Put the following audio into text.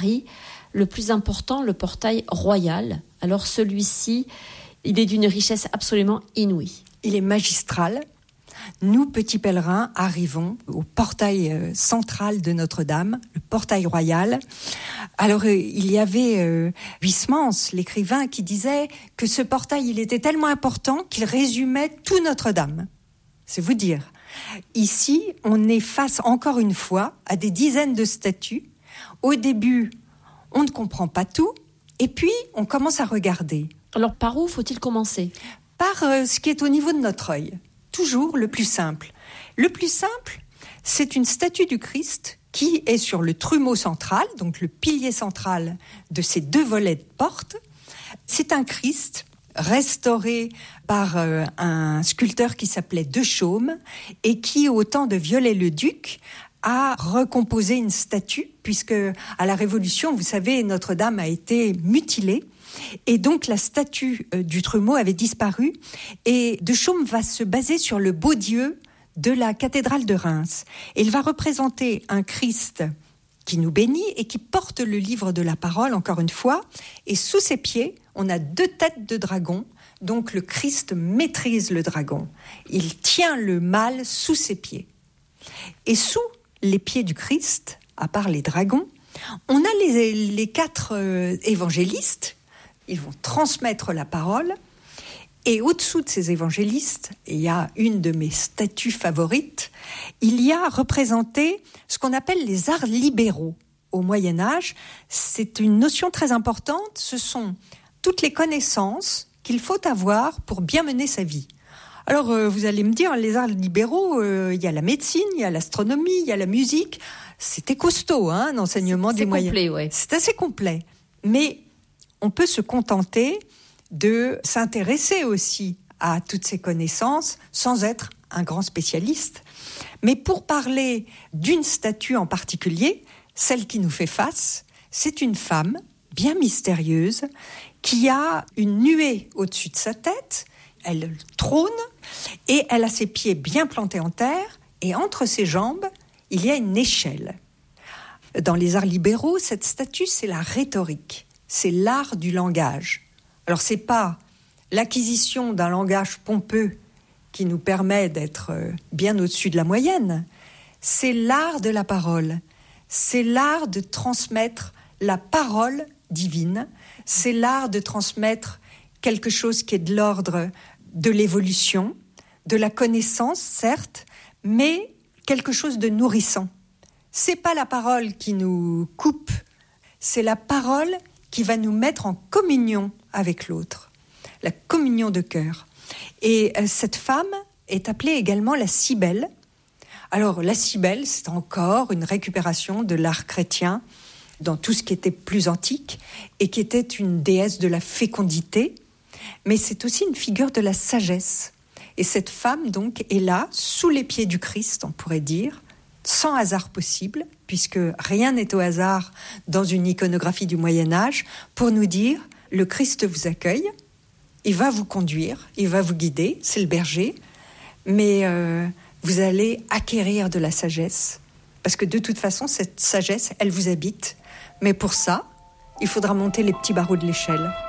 Paris, le plus important, le portail royal. Alors celui-ci, il est d'une richesse absolument inouïe. Il est magistral. Nous, petits pèlerins, arrivons au portail central de Notre-Dame, le portail royal. Alors, il y avait Huysmans, l'écrivain, qui disait que ce portail, il était tellement important qu'il résumait tout Notre-Dame. C'est vous dire. Ici, on est face, encore une fois, à des dizaines de statues. Au début, on ne comprend pas tout, et puis on commence à regarder. Alors, par où faut-il commencer ? Par ce qui est au niveau de notre œil. Toujours le plus simple. Le plus simple, c'est une statue du Christ qui est sur le trumeau central, donc le pilier central de ces deux volets de porte. C'est un Christ restauré par un sculpteur qui s'appelait De Chaume et qui, au temps de Viollet-le-Duc, a recomposé une statue, puisque à la Révolution, vous savez, Notre-Dame a été mutilée. Et donc la statue du trumeau avait disparu et De Chaume va se baser sur le beau Dieu de la cathédrale de Reims. Et il va représenter un Christ qui nous bénit et qui porte le livre de la parole, encore une fois. Et sous ses pieds, on a 2 têtes de dragon. Donc le Christ maîtrise le dragon. Il tient le mal sous ses pieds. Et sous les pieds du Christ, à part les dragons, on a les 4 évangélistes. Ils vont transmettre la parole. Et au-dessous de ces évangélistes, il y a une de mes statues favorites, il y a représenté ce qu'on appelle les arts libéraux. Au Moyen-Âge, c'est une notion très importante. Ce sont toutes les connaissances qu'il faut avoir pour bien mener sa vie. Alors, vous allez me dire, les arts libéraux, il y a la médecine, il y a l'astronomie, il y a la musique. C'était costaud, un enseignement du Moyen-Âge. C'est complet, ouais. C'est assez complet. Mais on peut se contenter de s'intéresser aussi à toutes ces connaissances sans être un grand spécialiste. Mais pour parler d'une statue en particulier, celle qui nous fait face, c'est une femme bien mystérieuse qui a une nuée au-dessus de sa tête, elle trône et elle a ses pieds bien plantés en terre et entre ses jambes, il y a une échelle. Dans les arts libéraux, cette statue, c'est la rhétorique. C'est l'art du langage. Alors, c'est pas l'acquisition d'un langage pompeux qui nous permet d'être bien au-dessus de la moyenne. C'est l'art de la parole. C'est l'art de transmettre la parole divine. C'est l'art de transmettre quelque chose qui est de l'ordre de l'évolution, de la connaissance, certes, mais quelque chose de nourrissant. C'est pas la parole qui nous coupe, c'est la parole qui va nous mettre en communion avec l'autre, la communion de cœur. Et cette femme est appelée également la Cybèle. Alors, la Cybèle, c'est encore une récupération de l'art chrétien dans tout ce qui était plus antique et qui était une déesse de la fécondité, mais c'est aussi une figure de la sagesse. Et cette femme, donc, est là, sous les pieds du Christ, on pourrait dire, sans hasard possible, puisque rien n'est au hasard dans une iconographie du Moyen-Âge, pour nous dire, le Christ vous accueille, il va vous conduire, il va vous guider, c'est le berger, mais vous allez acquérir de la sagesse, parce que de toute façon, cette sagesse, elle vous habite. Mais pour ça, il faudra monter les petits barreaux de l'échelle.